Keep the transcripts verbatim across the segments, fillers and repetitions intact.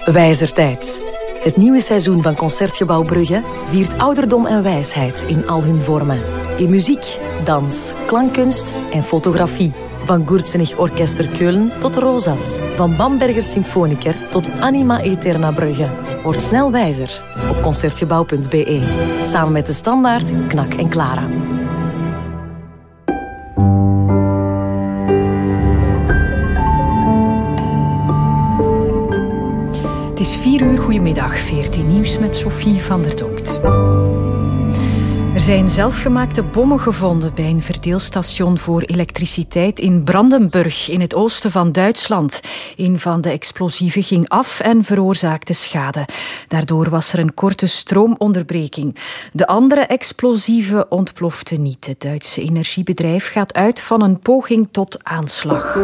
Wijzertijd. Het nieuwe seizoen van Concertgebouw Brugge viert ouderdom en wijsheid in al hun vormen. In muziek, dans, klankkunst en fotografie. Van Gurtsenig Orkester Keulen tot Rosas. Van Bamberger Symfoniker tot Anima Eterna Brugge. Word snel wijzer op concertgebouw punt b e. Samen met De Standaard, Knak en Clara. Het is vier uur, goedemiddag, veertien Nieuws met Sophie van der Donkt. Er zijn zelfgemaakte bommen gevonden bij een verdeelstation voor elektriciteit in Brandenburg in het oosten van Duitsland. Een van de explosieven ging af en veroorzaakte schade. Daardoor was er een korte stroomonderbreking. De andere explosieve ontplofte niet. Het Duitse energiebedrijf gaat uit van een poging tot aanslag.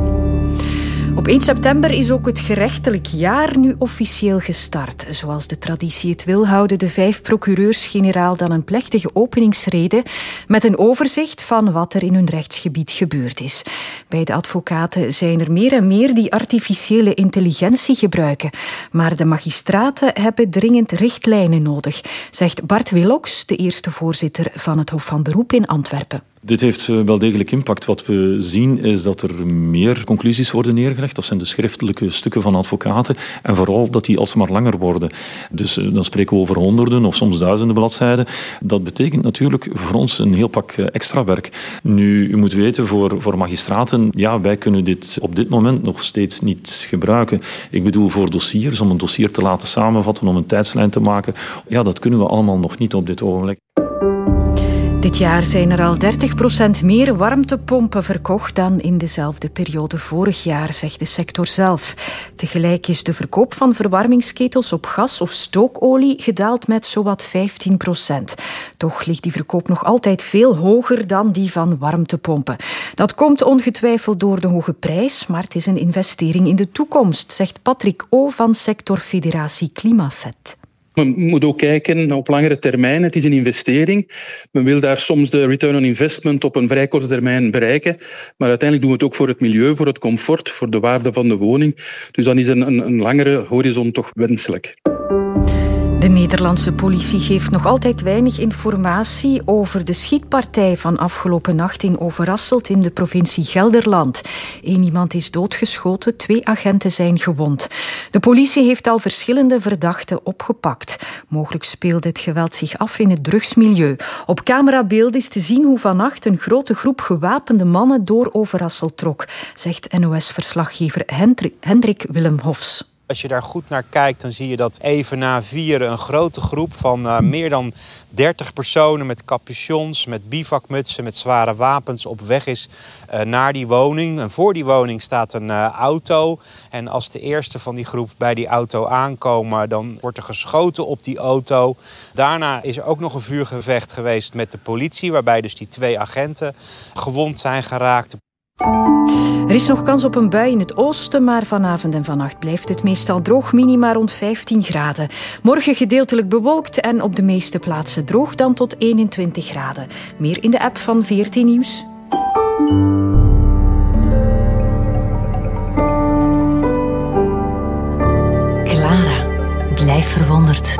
Op één september is ook het gerechtelijk jaar nu officieel gestart. Zoals de traditie het wil, houden de vijf procureurs-generaal dan een plechtige openingsrede met een overzicht van wat er in hun rechtsgebied gebeurd is. Bij de advocaten zijn er meer en meer die artificiële intelligentie gebruiken. Maar de magistraten hebben dringend richtlijnen nodig, zegt Bart Willox, de eerste voorzitter van het Hof van Beroep in Antwerpen. Dit heeft wel degelijk impact. Wat we zien is dat er meer conclusies worden neergelegd. Dat zijn de schriftelijke stukken van advocaten. En vooral dat die alsmaar langer worden. Dus dan spreken we over honderden of soms duizenden bladzijden. Dat betekent natuurlijk voor ons een heel pak extra werk. Nu, u moet weten, voor, voor magistraten, ja, wij kunnen dit op dit moment nog steeds niet gebruiken. Ik bedoel, voor dossiers, om een dossier te laten samenvatten, om een tijdslijn te maken. Ja, dat kunnen we allemaal nog niet op dit ogenblik. Dit jaar zijn er al dertig procent meer warmtepompen verkocht dan in dezelfde periode vorig jaar, zegt de sector zelf. Tegelijk is de verkoop van verwarmingsketels op gas of stookolie gedaald met zowat vijftien procent. Toch ligt die verkoop nog altijd veel hoger dan die van warmtepompen. Dat komt ongetwijfeld door de hoge prijs, maar het is een investering in de toekomst, zegt Patrick O. van sectorfederatie Klimafet. Men moet ook kijken op langere termijn. Het is een investering. Men wil daar soms de return on investment op een vrij korte termijn bereiken. Maar uiteindelijk doen we het ook voor het milieu, voor het comfort, voor de waarde van de woning. Dus dan is een, een, een langere horizon toch wenselijk. De Nederlandse politie geeft nog altijd weinig informatie over de schietpartij van afgelopen nacht in Overasselt in de provincie Gelderland. Eén iemand is doodgeschoten, twee agenten zijn gewond. De politie heeft al verschillende verdachten opgepakt. Mogelijk speelde het geweld zich af in het drugsmilieu. Op camerabeeld is te zien hoe vannacht een grote groep gewapende mannen door Overasselt trok, zegt N O S-verslaggever Hendrik Willem Hofs. Als je daar goed naar kijkt, dan zie je dat even na vieren een grote groep van uh, meer dan dertig personen met capuchons, met bivakmutsen, met zware wapens op weg is uh, naar die woning. En voor die woning staat een uh, auto. En als de eerste van die groep bij die auto aankomen, dan wordt er geschoten op die auto. Daarna is er ook nog een vuurgevecht geweest met de politie, waarbij dus die twee agenten gewond zijn geraakt. Er is nog kans op een bui in het oosten, maar vanavond en vannacht blijft het meestal droog, minima rond vijftien graden. Morgen gedeeltelijk bewolkt en op de meeste plaatsen droog, dan tot eenentwintig graden. Meer in de app van veertien Nieuws. Clara, blijf verwonderd.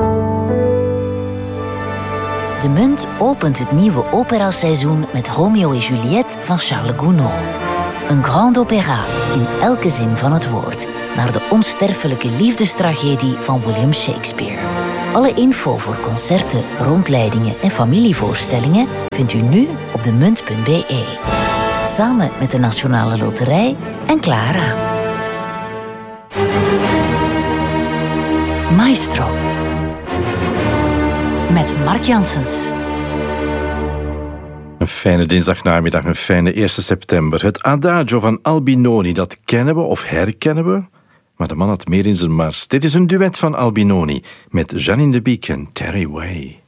De Munt opent het nieuwe operaseizoen met Romeo en Juliette van Charles Gounod. Een grand opéra in elke zin van het woord, naar de onsterfelijke liefdestragedie van William Shakespeare. Alle info voor concerten, rondleidingen en familievoorstellingen vindt u nu op de munt punt b e. Samen met de Nationale Loterij en Clara. Maestro. Met Mark Janssens. Een fijne dinsdagnamiddag, een fijne eerste september. Het Adagio van Albinoni, dat kennen we of herkennen we. Maar de man had meer in zijn mars. Dit is een duet van Albinoni met Janine de Beek en Terry Way.